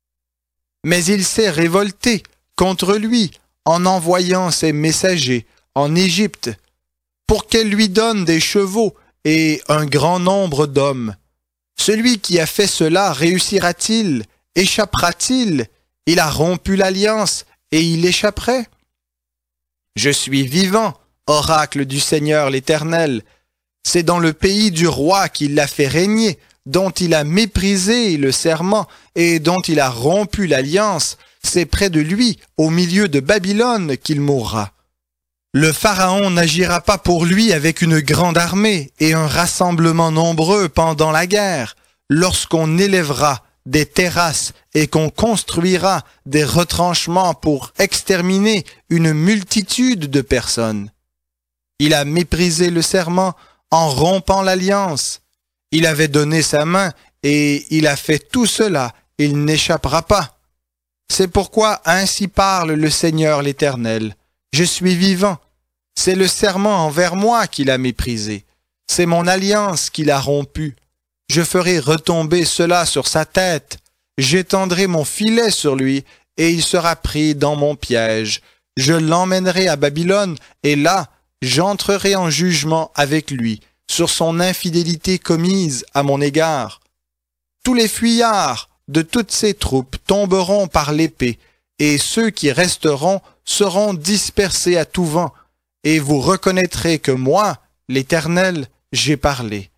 Mais il s'est révolté contre lui en envoyant ses messagers en Égypte, pour qu'elle lui donne des chevaux et un grand nombre d'hommes. Celui qui a fait cela réussira-t-il? Échappera-t-il? Il a rompu l'alliance et il échapperait? Je suis vivant, oracle du Seigneur l'Éternel. C'est dans le pays du roi qu'il l'a fait régner, dont il a méprisé le serment et dont il a rompu l'alliance. C'est près de lui, au milieu de Babylone, qu'il mourra. Le Pharaon n'agira pas pour lui avec une grande armée et un rassemblement nombreux pendant la guerre, lorsqu'on élèvera des terrasses et qu'on construira des retranchements pour exterminer une multitude de personnes. Il a méprisé le serment en rompant l'alliance. Il avait donné sa main et il a fait tout cela, il n'échappera pas. C'est pourquoi ainsi parle le Seigneur l'Éternel. Je suis vivant. C'est le serment envers moi qu'il a méprisé. C'est mon alliance qu'il a rompue. Je ferai retomber cela sur sa tête. J'étendrai mon filet sur lui, et il sera pris dans mon piège. Je l'emmènerai à Babylone, et là, j'entrerai en jugement avec lui, sur son infidélité commise à mon égard. Tous les fuyards de toutes ses troupes tomberont par l'épée, et ceux qui resteront seront dispersés à tout vent, et vous reconnaîtrez que moi, l'Éternel, j'ai parlé.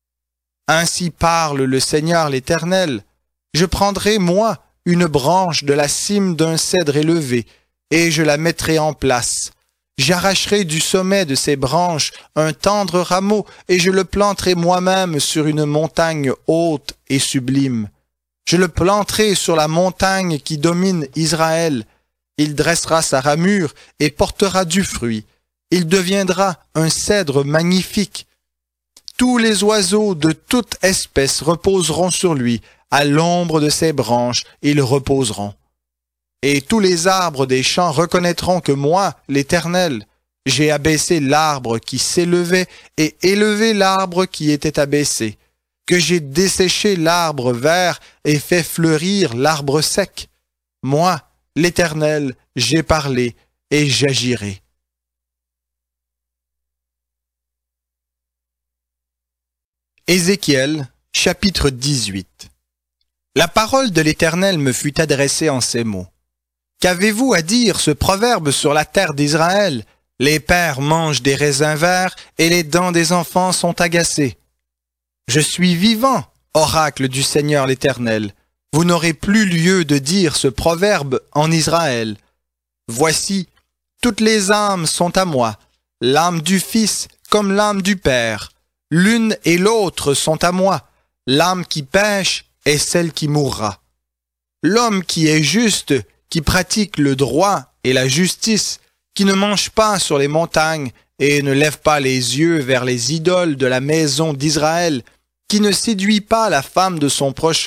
Ainsi parle le Seigneur l'Éternel. Je prendrai, moi, une branche de la cime d'un cèdre élevé, et je la mettrai en place. J'arracherai du sommet de ces branches un tendre rameau, et je le planterai moi-même sur une montagne haute et sublime. Je le planterai sur la montagne qui domine Israël. Il dressera sa ramure et portera du fruit. Il deviendra un cèdre magnifique. Tous les oiseaux de toute espèce reposeront sur lui, à l'ombre de ses branches, ils reposeront. Et tous les arbres des champs reconnaîtront que moi, l'Éternel, j'ai abaissé l'arbre qui s'élevait et élevé l'arbre qui était abaissé, que j'ai desséché l'arbre vert et fait fleurir l'arbre sec. Moi, l'Éternel, j'ai parlé et j'agirai. Ézéchiel, chapitre dix-huit. La parole de l'Éternel me fut adressée en ces mots. Qu'avez-vous à dire ce proverbe sur la terre d'Israël? Les pères mangent des raisins verts et les dents des enfants sont agacées. Je suis vivant, oracle du Seigneur l'Éternel. Vous n'aurez plus lieu de dire ce proverbe en Israël. Voici, toutes les âmes sont à moi, l'âme du Fils comme l'âme du Père. L'une et l'autre sont à moi. L'âme qui pêche est celle qui mourra. L'homme qui est juste, qui pratique le droit et la justice, qui ne mange pas sur les montagnes et ne lève pas les yeux vers les idoles de la maison d'Israël, qui ne séduit pas la femme de son prochain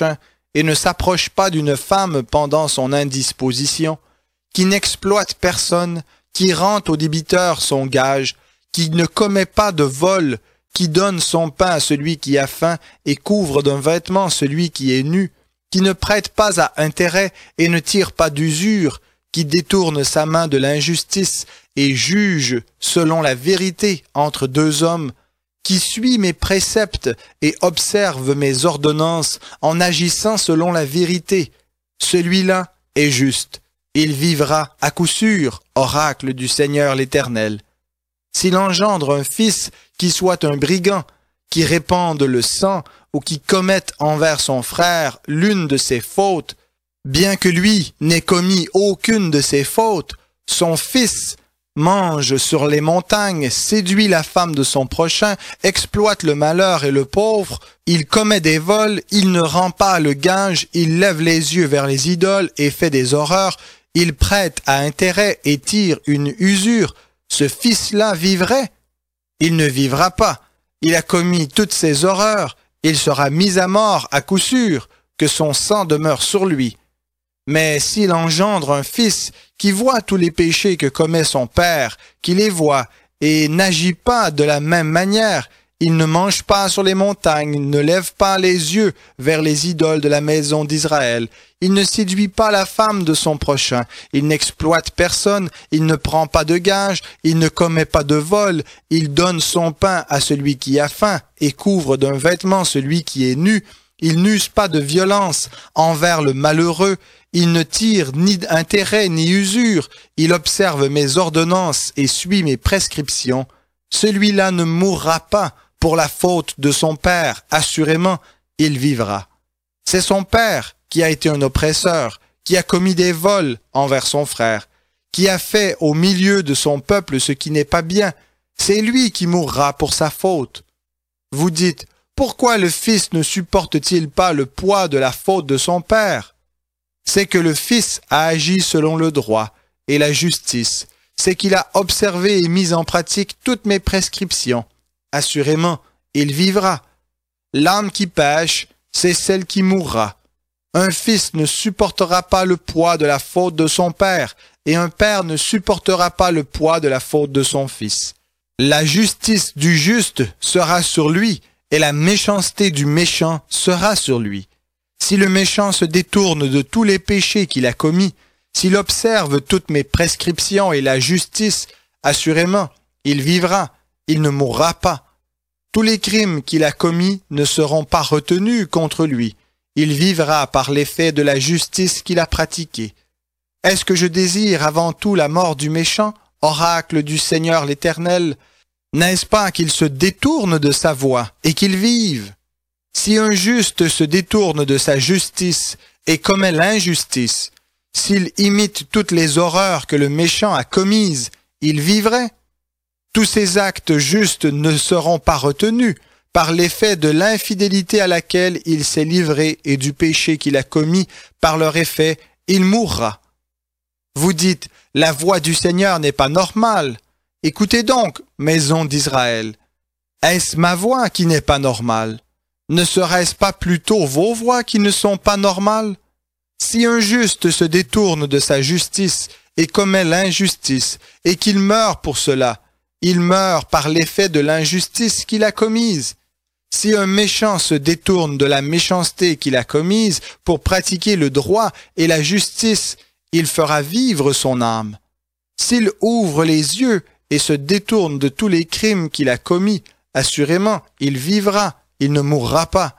et ne s'approche pas d'une femme pendant son indisposition, qui n'exploite personne, qui rend au débiteur son gage, qui ne commet pas de vol, qui donne son pain à celui qui a faim et couvre d'un vêtement celui qui est nu, qui ne prête pas à intérêt et ne tire pas d'usure, qui détourne sa main de l'injustice et juge selon la vérité entre deux hommes, qui suit mes préceptes et observe mes ordonnances en agissant selon la vérité. Celui-là est juste. Il vivra à coup sûr, oracle du Seigneur l'Éternel. S'il engendre un fils qui soit un brigand, qui répande le sang ou qui commette envers son frère l'une de ses fautes, bien que lui n'ait commis aucune de ses fautes, son fils mange sur les montagnes, séduit la femme de son prochain, exploite le malheur et le pauvre, il commet des vols, il ne rend pas le gage, il lève les yeux vers les idoles et fait des horreurs, il prête à intérêt et tire une usure, ce fils-là vivrait? Il ne vivra pas. Il a commis toutes ces horreurs, il sera mis à mort à coup sûr, que son sang demeure sur lui. Mais s'il engendre un fils qui voit tous les péchés que commet son père, qui les voit et n'agit pas de la même manière, il ne mange pas sur les montagnes, ne lève pas les yeux vers les idoles de la maison d'Israël, il ne séduit pas la femme de son prochain, il n'exploite personne, il ne prend pas de gage, il ne commet pas de vol, il donne son pain à celui qui a faim et couvre d'un vêtement celui qui est nu, il n'use pas de violence envers le malheureux, il ne tire ni intérêt ni usure, il observe mes ordonnances et suit mes prescriptions. Celui-là ne mourra pas pour la faute de son père, assurément, il vivra. C'est son père qui a été un oppresseur, qui a commis des vols envers son frère, qui a fait au milieu de son peuple ce qui n'est pas bien. C'est lui qui mourra pour sa faute. Vous dites, pourquoi le fils ne supporte-t-il pas le poids de la faute de son père? C'est que le fils a agi selon le droit et la justice, c'est qu'il a observé et mis en pratique toutes mes prescriptions. Assurément, il vivra. L'âme qui pêche, c'est celle qui mourra. Un fils ne supportera pas le poids de la faute de son père, et un père ne supportera pas le poids de la faute de son fils. La justice du juste sera sur lui, et la méchanceté du méchant sera sur lui. Si le méchant se détourne de tous les péchés qu'il a commis, s'il observe toutes mes prescriptions et la justice, assurément, il vivra, il ne mourra pas. Tous les crimes qu'il a commis ne seront pas retenus contre lui. Il vivra par l'effet de la justice qu'il a pratiquée. Est-ce que je désire avant tout la mort du méchant, oracle du Seigneur l'Éternel? N'est-ce pas qu'il se détourne de sa voie et qu'il vive? Si un juste se détourne de sa justice et commet l'injustice, s'il imite toutes les horreurs que le méchant a commises, il vivrait? Tous ces actes justes ne seront pas retenus par l'effet de l'infidélité à laquelle il s'est livré et du péché qu'il a commis. Par leur effet, il mourra. Vous dites, la voix du Seigneur n'est pas normale. Écoutez donc, maison d'Israël. Est-ce ma voix qui n'est pas normale? Ne serait-ce pas plutôt vos voix qui ne sont pas normales? Si un juste se détourne de sa justice et commet l'injustice, et qu'il meurt pour cela, il meurt par l'effet de l'injustice qu'il a commise. Si un méchant se détourne de la méchanceté qu'il a commise pour pratiquer le droit et la justice, il fera vivre son âme. S'il ouvre les yeux et se détourne de tous les crimes qu'il a commis, assurément, il vivra, il ne mourra pas.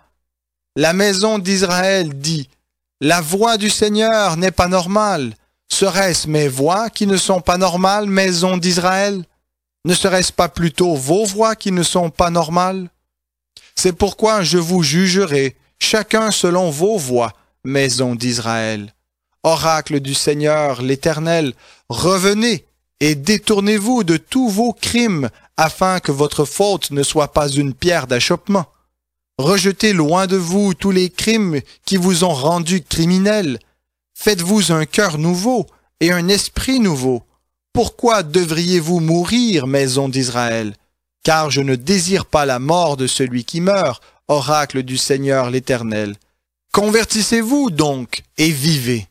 La maison d'Israël dit, « La voix du Seigneur n'est pas normale. Serait-ce mes voix qui ne sont pas normales, maison d'Israël? Ne serait-ce pas plutôt vos voix qui ne sont pas normales? C'est pourquoi je vous jugerai, chacun selon vos voix, maison d'Israël. Oracle du Seigneur l'Éternel, revenez et détournez-vous de tous vos crimes, afin que votre faute ne soit pas une pierre d'achoppement. Rejetez loin de vous tous les crimes qui vous ont rendu criminels. Faites-vous un cœur nouveau et un esprit nouveau. Pourquoi devriez-vous mourir, maison d'Israël? Car je ne désire pas la mort de celui qui meurt, oracle du Seigneur l'Éternel. Convertissez-vous donc et vivez.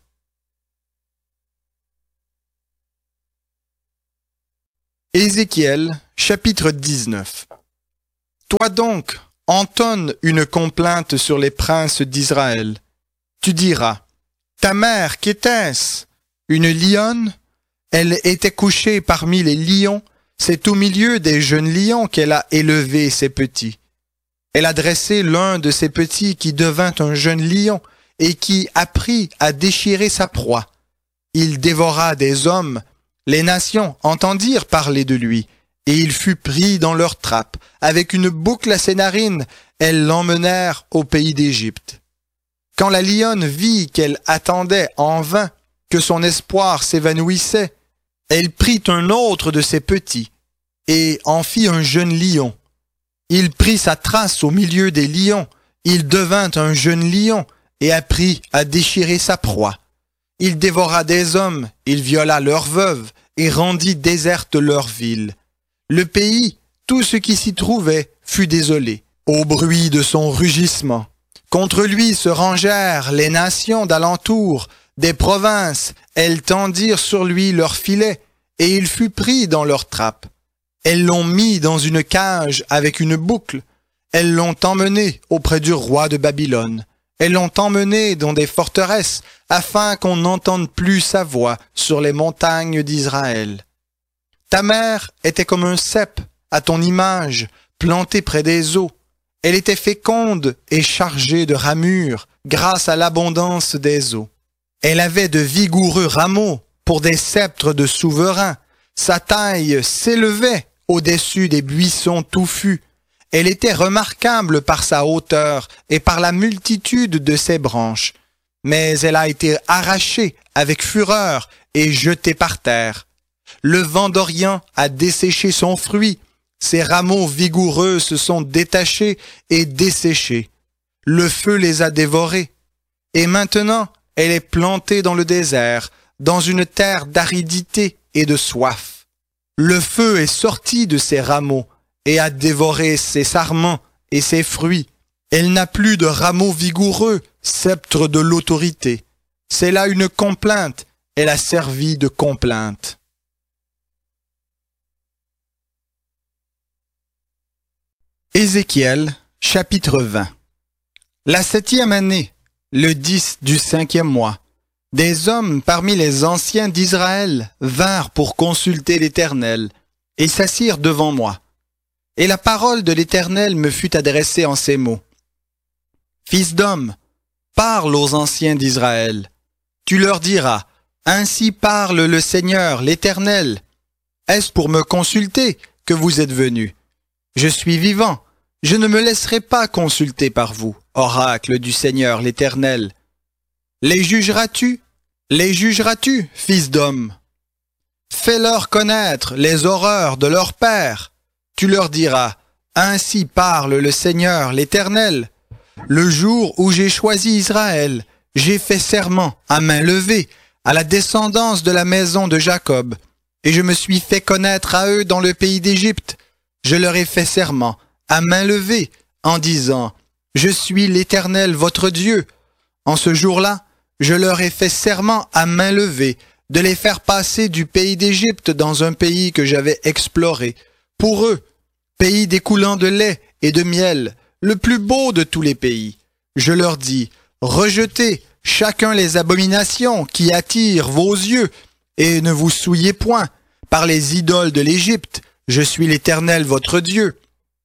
Ézéchiel, chapitre dix-neuf. Toi donc, entonne une complainte sur les princes d'Israël. Tu diras, ta mère, qu'était-ce? Une lionne? Elle était couchée parmi les lions, c'est au milieu des jeunes lions qu'elle a élevé ses petits. Elle a dressé l'un de ses petits qui devint un jeune lion et qui apprit à déchirer sa proie. Il dévora des hommes, les nations entendirent parler de lui, et il fut pris dans leur trappe. Avec une boucle à ses narines, elles l'emmenèrent au pays d'Égypte. Quand la lionne vit qu'elle attendait en vain, que son espoir s'évanouissait, elle prit un autre de ses petits, et en fit un jeune lion. Il prit sa trace au milieu des lions, il devint un jeune lion, et apprit à déchirer sa proie. Il dévora des hommes, il viola leurs veuves, et rendit déserte leur ville. Le pays, tout ce qui s'y trouvait, fut désolé, au bruit de son rugissement. Contre lui se rangèrent les nations d'alentour, des provinces, elles tendirent sur lui leurs filets, et il fut pris dans leurs trappes. Elles l'ont mis dans une cage avec une boucle, elles l'ont emmené auprès du roi de Babylone. Elles l'ont emmené dans des forteresses, afin qu'on n'entende plus sa voix sur les montagnes d'Israël. Ta mère était comme un cep, à ton image, planté près des eaux. Elle était féconde et chargée de ramures, grâce à l'abondance des eaux. Elle avait de vigoureux rameaux pour des sceptres de souverains. Sa taille s'élevait au-dessus des buissons touffus. Elle était remarquable par sa hauteur et par la multitude de ses branches. Mais elle a été arrachée avec fureur et jetée par terre. Le vent d'Orient a desséché son fruit. Ses rameaux vigoureux se sont détachés et desséchés. Le feu les a dévorés. Et maintenant, elle est plantée dans le désert, dans une terre d'aridité et de soif. Le feu est sorti de ses rameaux et a dévoré ses sarments et ses fruits. Elle n'a plus de rameaux vigoureux, sceptre de l'autorité. C'est là une complainte, elle a servi de complainte. Ézéchiel, chapitre vingt. La septième année, le dix du cinquième mois, des hommes parmi les anciens d'Israël vinrent pour consulter l'Éternel et s'assirent devant moi. Et la parole de l'Éternel me fut adressée en ces mots. Fils d'homme, parle aux anciens d'Israël. Tu leur diras, ainsi parle le Seigneur, l'Éternel. Est-ce pour me consulter que vous êtes venus? Je suis vivant, je ne me laisserai pas consulter par vous, oracle du Seigneur, l'Éternel. Les jugeras-tu? Les jugeras-tu, fils d'homme? Fais-leur connaître les horreurs de leur père. Tu leur diras, ainsi parle le Seigneur, l'Éternel. Le jour où j'ai choisi Israël, j'ai fait serment à main levée à la descendance de la maison de Jacob, et je me suis fait connaître à eux dans le pays d'Égypte. Je leur ai fait serment à main levée en disant, je suis l'Éternel votre Dieu. En ce jour-là, je leur ai fait serment à main levée de les faire passer du pays d'Égypte dans un pays que j'avais exploré. Pour eux, pays découlant de lait et de miel, le plus beau de tous les pays. Je leur dis, rejetez chacun les abominations qui attirent vos yeux, et ne vous souillez point par les idoles de l'Égypte. Je suis l'Éternel votre Dieu.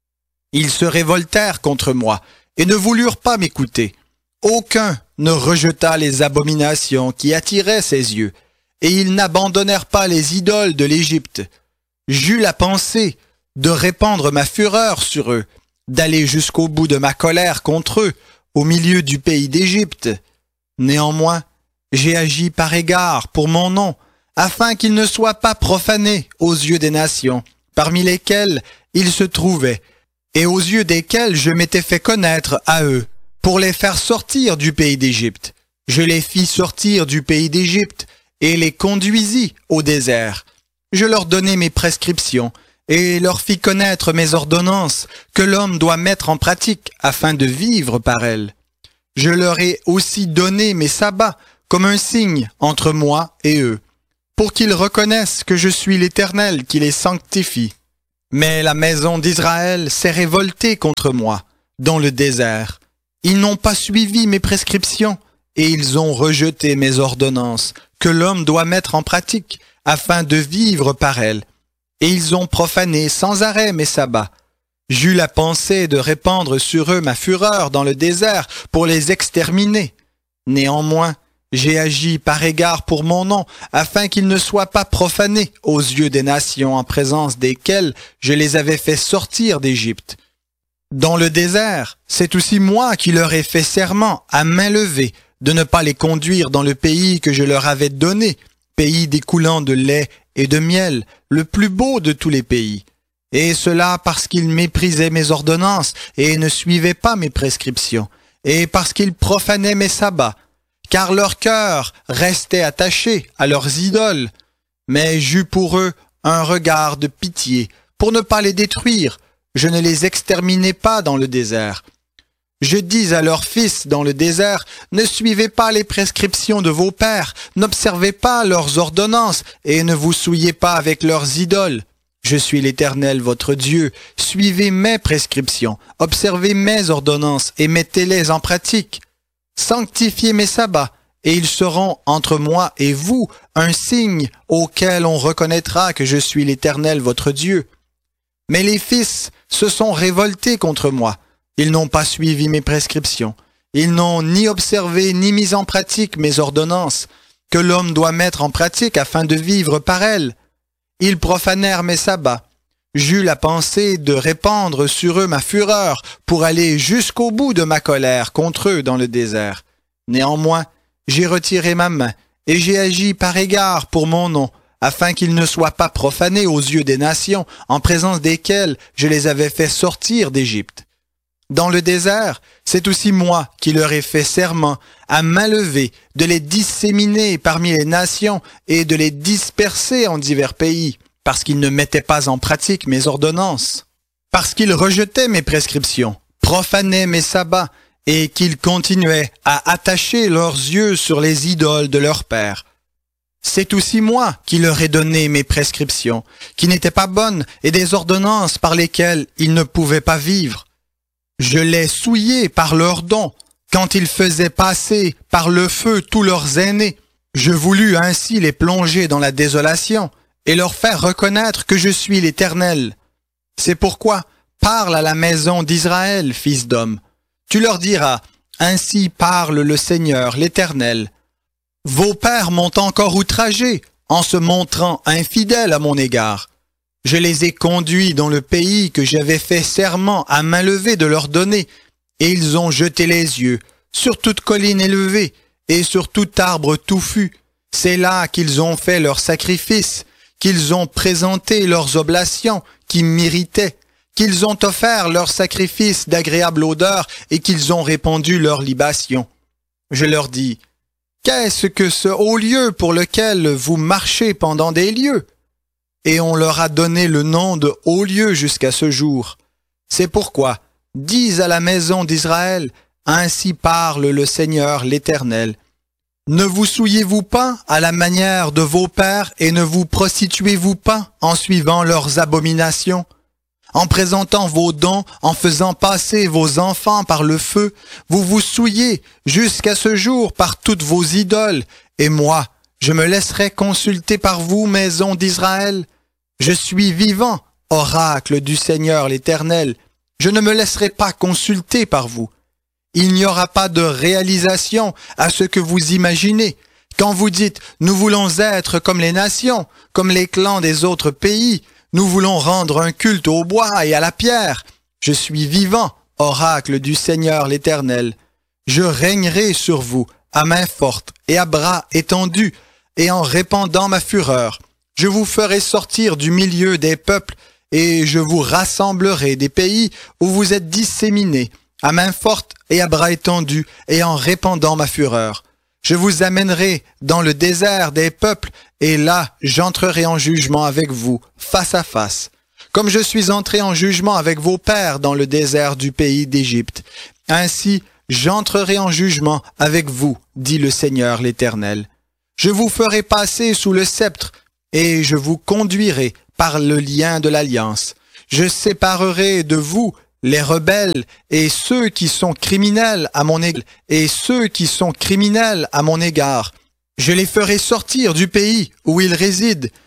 Ils se révoltèrent contre moi, et ne voulurent pas m'écouter. Aucun ne rejeta les abominations qui attiraient ses yeux, et ils n'abandonnèrent pas les idoles de l'Égypte. J'eus la pensée de répandre ma fureur sur eux, d'aller jusqu'au bout de ma colère contre eux, au milieu du pays d'Égypte. Néanmoins, j'ai agi par égard pour mon nom, afin qu'il ne soit pas profané aux yeux des nations, parmi lesquelles il se trouvait, et aux yeux desquels je m'étais fait connaître à eux, pour les faire sortir du pays d'Égypte. Je les fis sortir du pays d'Égypte, et les conduisis au désert. Je leur donnai mes prescriptions, et leur fis connaître mes ordonnances que l'homme doit mettre en pratique afin de vivre par elles. Je leur ai aussi donné mes sabbats comme un signe entre moi et eux, pour qu'ils reconnaissent que je suis l'Éternel qui les sanctifie. Mais la maison d'Israël s'est révoltée contre moi dans le désert. Ils n'ont pas suivi mes prescriptions et ils ont rejeté mes ordonnances que l'homme doit mettre en pratique afin de vivre par elles. Et ils ont profané sans arrêt mes sabbats. J'eus la pensée de répandre sur eux ma fureur dans le désert pour les exterminer. Néanmoins, j'ai agi par égard pour mon nom, afin qu'ils ne soient pas profanés aux yeux des nations en présence desquelles je les avais fait sortir d'Égypte. Dans le désert, c'est aussi moi qui leur ai fait serment à main levée de ne pas les conduire dans le pays que je leur avais donné, pays découlant de lait et de miel, le plus beau de tous les pays. Et cela parce qu'ils méprisaient mes ordonnances et ne suivaient pas mes prescriptions, et parce qu'ils profanaient mes sabbats, car leur cœur restait attaché à leurs idoles. Mais j'eus pour eux un regard de pitié, pour ne pas les détruire. Je ne les exterminai pas dans le désert. Je dis à leurs fils dans le désert, ne suivez pas les prescriptions de vos pères, n'observez pas leurs ordonnances, et ne vous souillez pas avec leurs idoles. Je suis l'Éternel votre Dieu, suivez mes prescriptions, observez mes ordonnances et mettez-les en pratique. Sanctifiez mes sabbats, et ils seront entre moi et vous un signe auquel on reconnaîtra que je suis l'Éternel votre Dieu. Mais les fils se sont révoltés contre moi. Ils n'ont pas suivi mes prescriptions. Ils n'ont ni observé ni mis en pratique mes ordonnances, que l'homme doit mettre en pratique afin de vivre par elles. Ils profanèrent mes sabbats. J'eus la pensée de répandre sur eux ma fureur pour aller jusqu'au bout de ma colère contre eux dans le désert. Néanmoins, j'ai retiré ma main et j'ai agi par égard pour mon nom, afin qu'ils ne soient pas profanés aux yeux des nations en présence desquelles je les avais fait sortir d'Égypte. Dans le désert, c'est aussi moi qui leur ai fait serment à main levée de les disséminer parmi les nations et de les disperser en divers pays, parce qu'ils ne mettaient pas en pratique mes ordonnances, parce qu'ils rejetaient mes prescriptions, profanaient mes sabbats, et qu'ils continuaient à attacher leurs yeux sur les idoles de leurs pères. C'est aussi moi qui leur ai donné mes prescriptions, qui n'étaient pas bonnes, et des ordonnances par lesquelles ils ne pouvaient pas vivre. Je les souillais par leurs dons, quand ils faisaient passer par le feu tous leurs aînés. Je voulus ainsi les plonger dans la désolation, et leur faire reconnaître que je suis l'Éternel. C'est pourquoi parle à la maison d'Israël, fils d'homme. Tu leur diras, ainsi parle le Seigneur, l'Éternel. Vos pères m'ont encore outragé en se montrant infidèles à mon égard. Je les ai conduits dans le pays que j'avais fait serment à main levée de leur donner, et ils ont jeté les yeux sur toute colline élevée et sur tout arbre touffu. C'est là qu'ils ont fait leurs sacrifices, qu'ils ont présenté leurs oblations qui m'irritaient, qu'ils ont offert leurs sacrifices d'agréable odeur et qu'ils ont répandu leurs libations. Je leur dis, qu'est-ce que ce haut lieu pour lequel vous marchez pendant des lieues? Et on leur a donné le nom de haut lieu jusqu'à ce jour. C'est pourquoi, dis à la maison d'Israël, ainsi parle le Seigneur l'Éternel. Ne vous souillez-vous pas à la manière de vos pères et ne vous prostituez-vous pas en suivant leurs abominations? En présentant vos dons, en faisant passer vos enfants par le feu, vous vous souillez jusqu'à ce jour par toutes vos idoles, et moi, je me laisserai consulter par vous, maison d'Israël. Je suis vivant, oracle du Seigneur l'Éternel. Je ne me laisserai pas consulter par vous. Il n'y aura pas de réalisation à ce que vous imaginez. Quand vous dites « Nous voulons être comme les nations, comme les clans des autres pays, nous voulons rendre un culte au bois et à la pierre. Je suis vivant, oracle du Seigneur l'Éternel. Je régnerai sur vous à main forte et à bras étendus, et en répandant ma fureur. Je vous ferai sortir du milieu des peuples, et je vous rassemblerai des pays où vous êtes disséminés, à main forte et à bras étendus, et en répandant ma fureur. Je vous amènerai dans le désert des peuples, et là j'entrerai en jugement avec vous, face à face, comme je suis entré en jugement avec vos pères dans le désert du pays d'Égypte. Ainsi, j'entrerai en jugement avec vous, dit le Seigneur l'Éternel. Je vous ferai passer sous le sceptre, et je vous conduirai par le lien de l'alliance. Je séparerai de vous les rebelles et ceux qui sont criminels à mon égard, et ceux qui sont criminels à mon égard. Je les ferai sortir du pays où ils résident,